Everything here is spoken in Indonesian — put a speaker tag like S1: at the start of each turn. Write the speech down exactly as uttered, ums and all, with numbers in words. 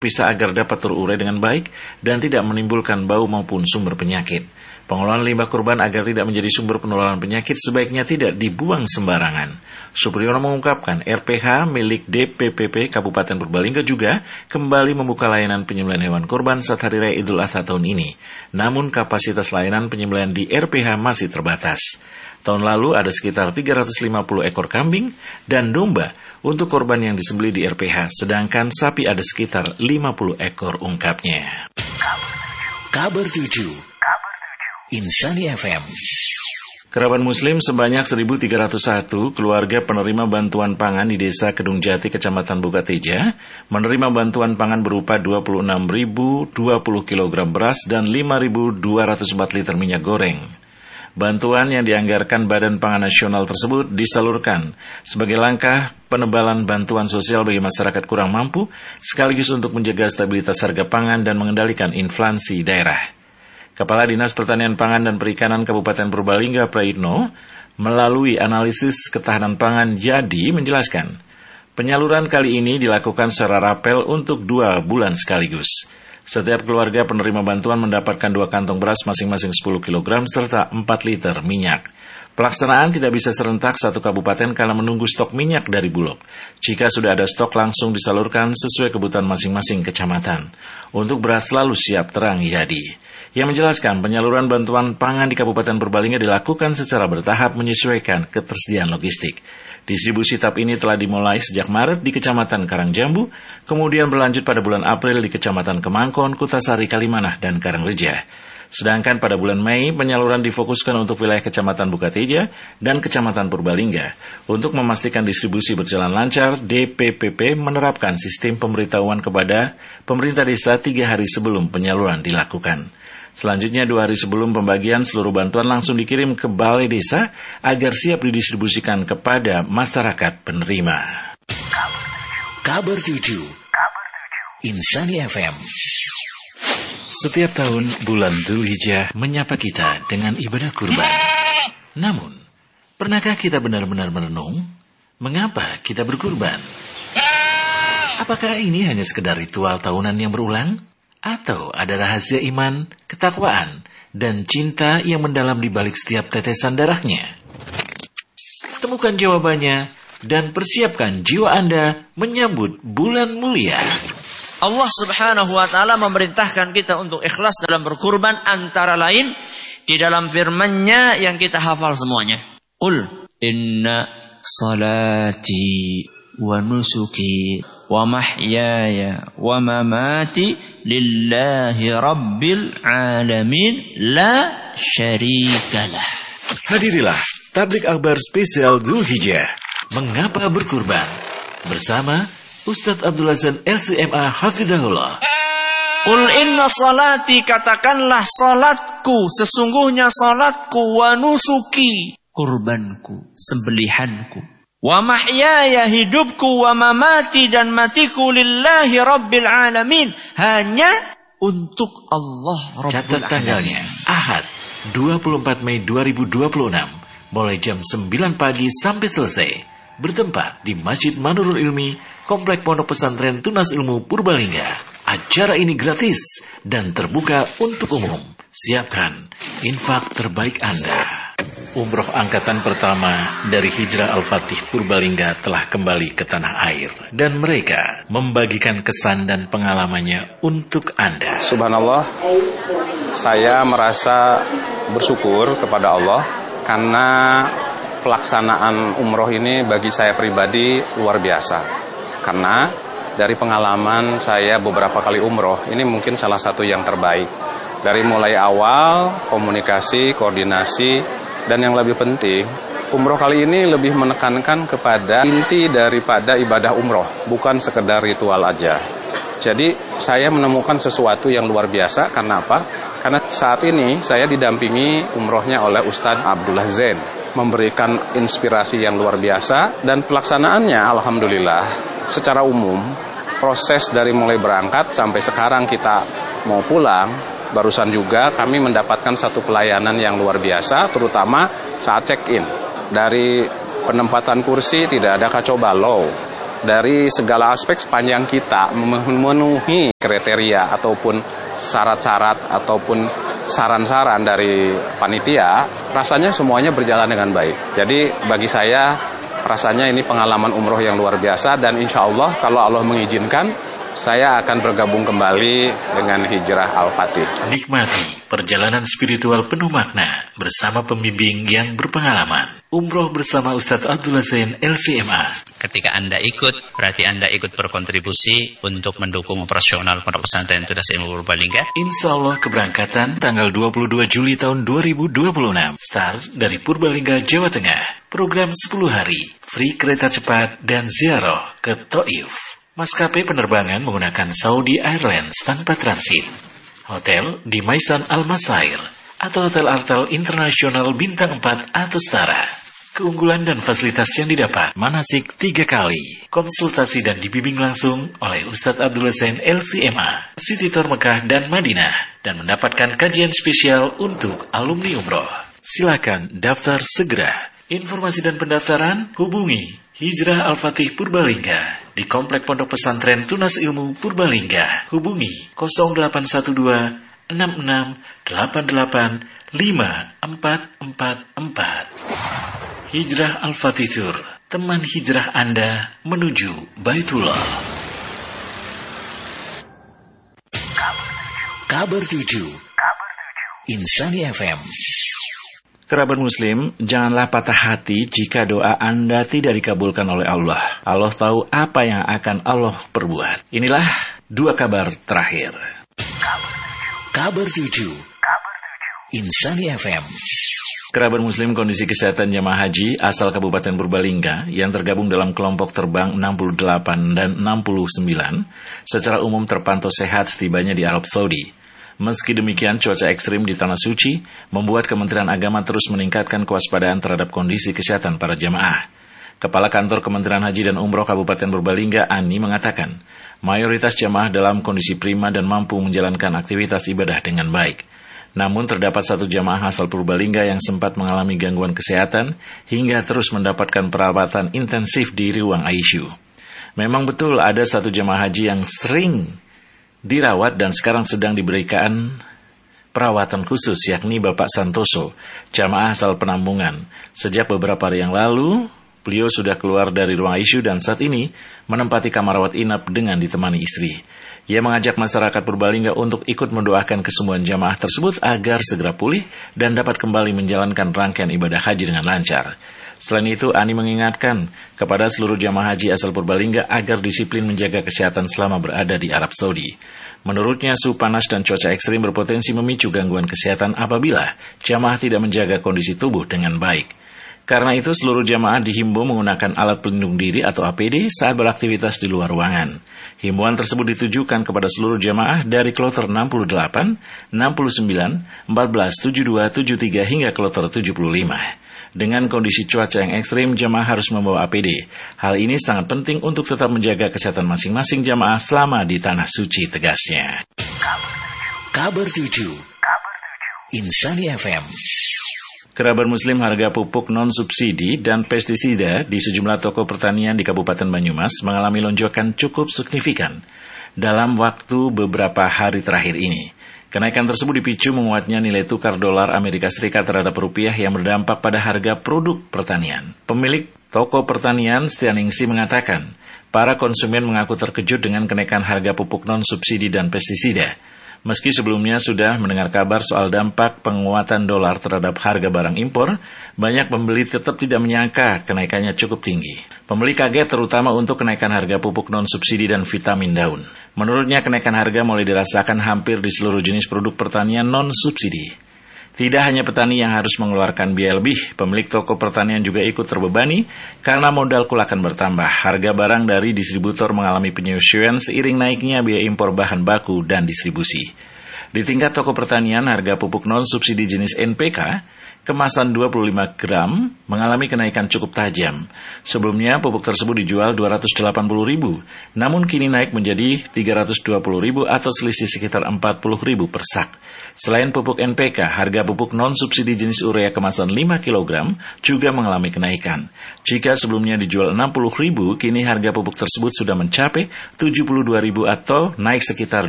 S1: bisa agar dapat terurai dengan baik dan tidak menimbulkan bau maupun sumber penyakit. Pengelolaan limbah kurban agar tidak menjadi sumber penularan penyakit sebaiknya tidak dibuang sembarangan. Supriyono mengungkapkan R P H milik D P P P Kabupaten Purbalingga juga kembali membuka layanan penyembelihan hewan kurban saat Hari Raya Idul Adha tahun ini. Namun kapasitas layanan penyembelihan di R P H masih terbatas. Tahun lalu ada sekitar tiga ratus lima puluh ekor kambing dan domba untuk korban yang disembelih di R P H, sedangkan sapi ada sekitar lima puluh ekor, ungkapnya.
S2: Kabar tujuh Insani F M.
S1: Kerabat Muslim sebanyak seribu tiga ratus satu keluarga penerima bantuan pangan di Desa Kedung Jati, Kecamatan Bukateja, menerima bantuan pangan berupa dua puluh enam ribu dua puluh kilogram beras dan lima ribu dua ratus empat liter minyak goreng. Bantuan yang dianggarkan Badan Pangan Nasional tersebut disalurkan sebagai langkah penebalan bantuan sosial bagi masyarakat kurang mampu, sekaligus untuk menjaga stabilitas harga pangan dan mengendalikan inflasi daerah. Kepala Dinas Pertanian Pangan dan Perikanan Kabupaten Purbalingga, Praitno, melalui analisis ketahanan pangan jadi menjelaskan, penyaluran kali ini dilakukan secara rapel untuk dua bulan sekaligus. Setiap keluarga penerima bantuan mendapatkan dua kantong beras masing-masing sepuluh kilogram serta empat liter minyak. Pelaksanaan tidak bisa serentak satu kabupaten karena menunggu stok minyak dari Bulog. Jika sudah ada stok langsung disalurkan sesuai kebutuhan masing-masing kecamatan. Untuk beras selalu siap, terang Yadi. Yang menjelaskan penyaluran bantuan pangan di Kabupaten Purbalingga dilakukan secara bertahap menyesuaikan ketersediaan logistik. Distribusi tahap ini telah dimulai sejak Maret di Kecamatan Karangjambu, kemudian berlanjut pada bulan April di Kecamatan Kemangkon, Kutasari, Kalimanah, dan Karangreja. Sedangkan pada bulan Mei, penyaluran difokuskan untuk wilayah Kecamatan Bukateja dan Kecamatan Purbalingga. Untuk memastikan distribusi berjalan lancar, D P P P menerapkan sistem pemberitahuan kepada pemerintah desa tiga hari sebelum penyaluran dilakukan. Selanjutnya, dua hari sebelum pembagian, seluruh bantuan langsung dikirim ke balai desa agar siap didistribusikan kepada masyarakat penerima.
S2: Kabar tujuh Insani F M.
S1: Setiap tahun bulan Dzulhijjah menyapa kita dengan ibadah kurban. Namun, pernahkah kita benar-benar merenung mengapa kita berkurban? Apakah ini hanya sekedar ritual tahunan yang berulang? Atau ada rahasia iman, ketakwaan, dan cinta yang mendalam di balik setiap tetesan darahnya? Temukan jawabannya dan persiapkan jiwa Anda menyambut bulan mulia.
S3: Allah Subhanahu wa taala memerintahkan kita untuk ikhlas dalam berkurban, antara lain di dalam firman-Nya yang kita hafal semuanya. Qul inna salati wa nusuki wa mahyaya wa mamati lillahi rabbil alamin la syarikalah.
S1: Hadirilah tablik akbar spesial Dzulhijjah, mengapa berkurban, bersama Ustadz Abdul Hasan L C M A Hafizahullah.
S3: Qul inna salati, katakanlah salatku, sesungguhnya salatku, wa nusuki, kurbanku, sembelihanku, wa mahyaya, hidupku, wa mamati, dan matiku, lillahi rabbil alamin, hanya untuk Allah Rabbul
S1: Catat tanggalnya, Ahad, dua puluh empat Mei dua ribu dua puluh enam, mulai jam sembilan pagi sampai selesai. Bertempat di Masjid Manurul Ilmi, Komplek Pondok Pesantren Tunas Ilmu Purbalingga. Acara ini gratis dan terbuka untuk umum. Siapkan infak terbaik Anda. Umroh angkatan pertama dari Hijrah Al-Fatih Purbalingga telah kembali ke tanah air. Dan mereka membagikan kesan dan pengalamannya untuk Anda.
S4: Subhanallah, saya merasa bersyukur kepada Allah karena pelaksanaan umroh ini bagi saya pribadi luar biasa. Karena dari pengalaman saya beberapa kali umroh, ini mungkin salah satu yang terbaik. Dari mulai awal, komunikasi, koordinasi, dan yang lebih penting, umroh kali ini lebih menekankan kepada inti daripada ibadah umroh, bukan sekedar ritual aja. Jadi saya menemukan sesuatu yang luar biasa. Karena apa? Karena saat ini saya didampingi umrohnya oleh Ustadz Abdullah Zain, memberikan inspirasi yang luar biasa, dan pelaksanaannya alhamdulillah secara umum, proses dari mulai berangkat sampai sekarang kita mau pulang, barusan juga kami mendapatkan satu pelayanan yang luar biasa, terutama saat check-in. Dari penempatan kursi tidak ada kacau balau, dari segala aspek sepanjang kita memenuhi kriteria ataupun syarat-syarat ataupun saran-saran dari panitia, rasanya semuanya berjalan dengan baik. Jadi bagi saya rasanya ini pengalaman umroh yang luar biasa, dan insya Allah kalau Allah mengizinkan, saya akan bergabung kembali dengan Hijrah Al-Fatih.
S1: Nikmati perjalanan spiritual penuh makna bersama pembimbing yang berpengalaman. Umroh bersama Ustadz Abdullah Zain L V M A.
S5: Ketika Anda ikut, berarti Anda ikut berkontribusi untuk mendukung operasional Pondok Pesantren Tunas Ilmu Purbalingga.
S1: Insya Allah keberangkatan tanggal dua puluh dua Juli tahun dua ribu dua puluh enam. Start dari Purbalingga, Jawa Tengah. Program sepuluh hari, free kereta cepat dan ziarah ke Taif. Maskapai penerbangan menggunakan Saudi Airlines tanpa transit. Hotel di Maisan Al-Masair atau Hotel Artel Internasional Bintang empat atau setara. Keunggulan dan fasilitas yang didapat, manasik tiga kali, konsultasi dan dibimbing langsung oleh Ustadz Abdullah Zain L V M A, City Tour Mekah dan Madinah, dan mendapatkan kajian spesial untuk alumni umroh. Silakan daftar segera. Informasi dan pendaftaran hubungi Hijrah Al-Fatih Purbalingga di Komplek Pondok Pesantren Tunas Ilmu Purbalingga. Hubungi nol delapan satu dua enam enam delapan delapan lima empat empat empat. Hijrah Al-Fatih Tour, teman hijrah Anda menuju Baitullah.
S2: Kabar tujuh Insani F M.
S1: Kerabat Muslim, janganlah patah hati jika doa Anda tidak dikabulkan oleh Allah. Allah tahu apa yang akan Allah perbuat. Inilah dua kabar terakhir.
S2: Kabar tujuh Insani F M.
S1: Kerabat Muslim, kondisi kesehatan jamaah haji asal Kabupaten Purbalingga yang tergabung dalam kelompok terbang enam puluh delapan dan enam puluh sembilan secara umum terpantau sehat setibanya di Arab Saudi. Meski demikian, cuaca ekstrim di Tanah Suci membuat Kementerian Agama terus meningkatkan kewaspadaan terhadap kondisi kesehatan para jamaah. Kepala Kantor Kementerian Haji dan Umroh Kabupaten Purbalingga, Ani, mengatakan mayoritas jamaah dalam kondisi prima dan mampu menjalankan aktivitas ibadah dengan baik. Namun terdapat satu jamaah asal Purbalingga yang sempat mengalami gangguan kesehatan hingga terus mendapatkan perawatan intensif di ruang I C U. Memang betul ada satu jamaah haji yang sering dirawat dan sekarang sedang diberikan perawatan khusus, yakni Bapak Santoso, jamaah asal Penambungan. Sejak beberapa hari yang lalu, beliau sudah keluar dari ruang I C U dan saat ini menempati kamar rawat inap dengan ditemani istri. Ia mengajak masyarakat Purbalingga untuk ikut mendoakan kesembuhan jamaah tersebut agar segera pulih dan dapat kembali menjalankan rangkaian ibadah haji dengan lancar. Selain itu, Ani mengingatkan kepada seluruh jamaah haji asal Purbalingga agar disiplin menjaga kesehatan selama berada di Arab Saudi. Menurutnya, suhu panas dan cuaca ekstrim berpotensi memicu gangguan kesehatan apabila jamaah tidak menjaga kondisi tubuh dengan baik. Karena itu, seluruh jamaah dihimbau menggunakan alat pelindung diri atau A P D saat beraktivitas di luar ruangan. Himbauan tersebut ditujukan kepada seluruh jamaah dari kloter enam puluh delapan, enam puluh sembilan, empat belas, tujuh puluh dua, tujuh puluh tiga hingga kloter tujuh puluh lima. Dengan kondisi cuaca yang ekstrim, jamaah harus membawa A P D. Hal ini sangat penting untuk tetap menjaga kesehatan masing-masing jamaah selama di Tanah Suci, tegasnya.
S2: Kabar tujuh Insani F M.
S1: Kerabat Muslim, harga pupuk non-subsidi dan pestisida di sejumlah toko pertanian di Kabupaten Banyumas mengalami lonjakan cukup signifikan dalam waktu beberapa hari terakhir ini. Kenaikan tersebut dipicu menguatnya nilai tukar dolar Amerika Serikat terhadap rupiah yang berdampak pada harga produk pertanian. Pemilik toko pertanian Setianingsi mengatakan, para konsumen mengaku terkejut dengan kenaikan harga pupuk non-subsidi dan pestisida. Meski sebelumnya sudah mendengar kabar soal dampak penguatan dolar terhadap harga barang impor, banyak pembeli tetap tidak menyangka kenaikannya cukup tinggi. Pembeli kaget terutama untuk kenaikan harga pupuk non-subsidi dan vitamin daun. Menurutnya kenaikan harga mulai dirasakan hampir di seluruh jenis produk pertanian non-subsidi. Tidak hanya petani yang harus mengeluarkan biaya lebih, pemilik toko pertanian juga ikut terbebani karena modal kul akan bertambah. Harga barang dari distributor mengalami penyesuaian seiring naiknya biaya impor bahan baku dan distribusi. Di tingkat toko pertanian, harga pupuk non-subsidi jenis N P K kemasan dua puluh lima gram mengalami kenaikan cukup tajam. Sebelumnya pupuk tersebut dijual dua ratus delapan puluh ribu, namun kini naik menjadi tiga ratus dua puluh ribu atau selisih sekitar empat puluh ribu per sak. Selain pupuk N P K, harga pupuk non-subsidi jenis urea kemasan lima kilogram juga mengalami kenaikan. Jika sebelumnya dijual enam puluh ribu, kini harga pupuk tersebut sudah mencapai tujuh puluh dua ribu atau naik sekitar